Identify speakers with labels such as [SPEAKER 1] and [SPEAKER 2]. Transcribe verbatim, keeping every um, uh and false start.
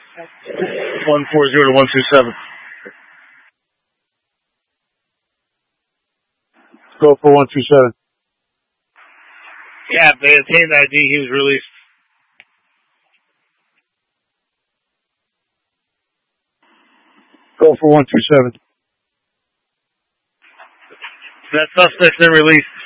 [SPEAKER 1] one four zero to one two seven.
[SPEAKER 2] Go for one two seven.
[SPEAKER 1] Yeah, they obtained I D. He was released.
[SPEAKER 2] Go for one two seven.
[SPEAKER 1] That suspect's been released.